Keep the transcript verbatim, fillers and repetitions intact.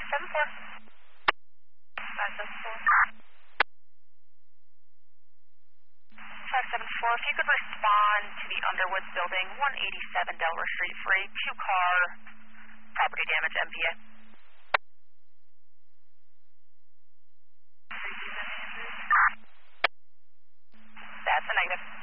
seven four. five seven four. five seven four, if you could respond to the Underwoods building, one eighty-seven Delaware Street for a two-car property damage M P A. That's a negative.